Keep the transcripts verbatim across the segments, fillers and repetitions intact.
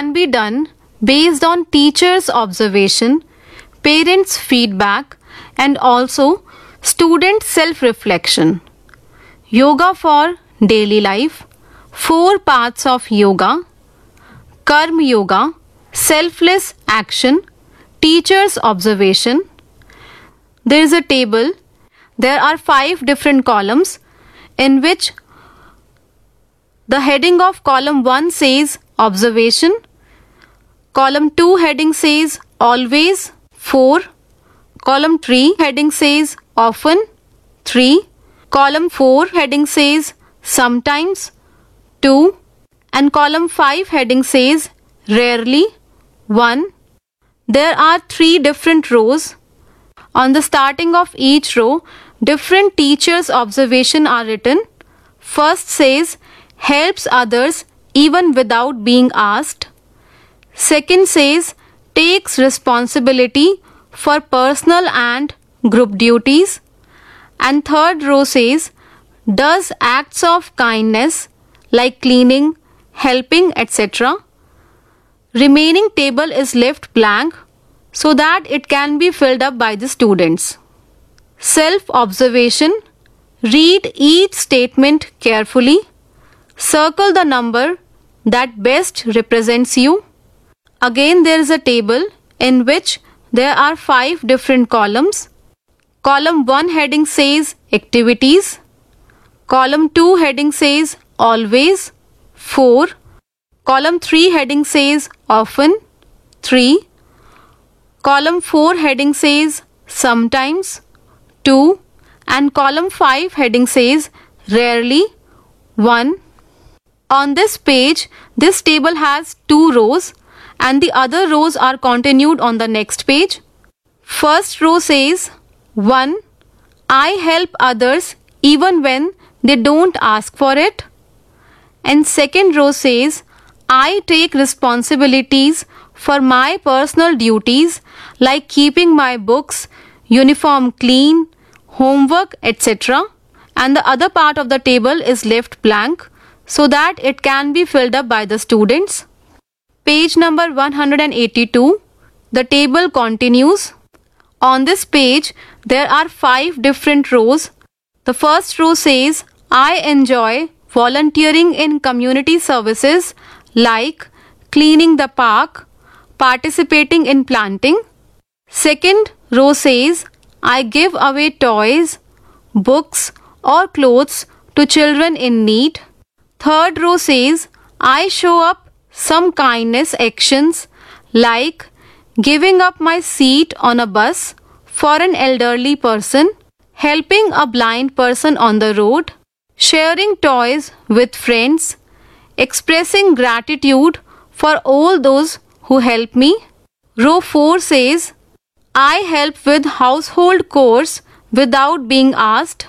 can be done based on teachers' observation, parents' feedback, and also student self-reflection. Yoga for daily life, four parts of yoga, Karma Yoga, selfless action, teacher's observation. There is a table. There are five different columns in which the heading of column one says observation, column two heading says always, four, column three heading says often, three, column four heading says sometimes, two, and column five heading says rarely, one. There are three different rows. On the starting of each row, different teachers' observation are written. First says helps others even without being asked. Second says takes responsibility for personal and group duties. And third row says does acts of kindness like cleaning, helping, et cetera. Remaining table is left blank so that it can be filled up by the students. Self-observation. Read each statement carefully. Circle the number that best represents you. Again, there is a table in which there are five different columns. Column one heading says activities. Column two heading says always, four. Column three heading says often, three. Column four heading says sometimes, two. And column five heading says rarely, one. On this page, this table has two rows and the other rows are continued on the next page. First row says one. I help others even when they don't ask for it. And second row says I take responsibilities for my personal duties like keeping my books, uniform clean, homework, et cetera. And the other part of the table is left blank so that it can be filled up by the students. Page number one hundred eighty-two. The table continues. On this page, there are five different rows. The first row says I enjoy volunteering in community services like cleaning the park, participating in planting. Second row says I give away toys, books or clothes to children in need. Third row says I show up some kindness actions like giving up my seat on a bus for an elderly person, helping a blind person on the road, sharing toys with friends, expressing gratitude for all those who help me. Row four says I help with household chores without being asked.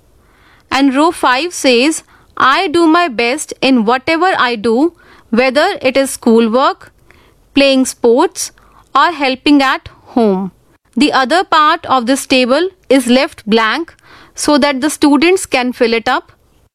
And row five says I do my best in whatever I do, whether it is schoolwork, playing sports or helping at home. The other part of this table is left blank so that the students can fill it up.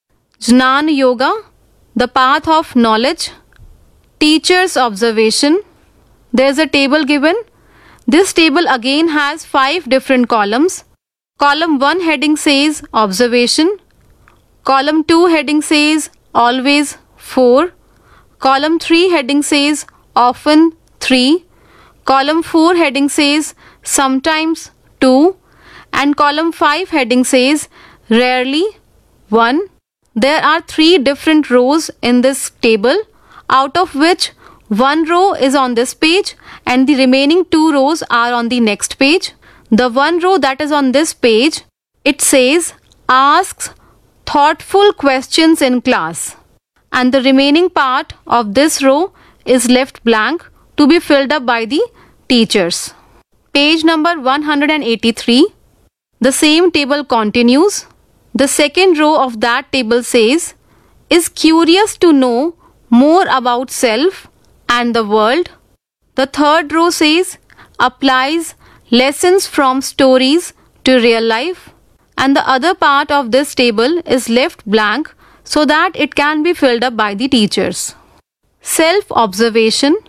Jnana Yoga, the path of knowledge, teacher's observation. There is a table given. This table again has five different columns. Column one heading says observation. Column two heading says always, four. Column three heading says often, three. Column four heading says sometimes, two. And column five heading says rarely, one. There are three different rows in this table, out of which one row is on this page and the remaining two rows are on the next page. The one row that is on this page, it says asks thoughtful questions in class, and the remaining part of this row is left blank to be filled up by the teachers. Page number one hundred eighty-three. The same table continues. The second row of that table says, is curious to know more about self and the world. The third row says, applies lessons from stories to real life. And the other part of this table is left blank so that it can be filled up by the teachers. Self-observation.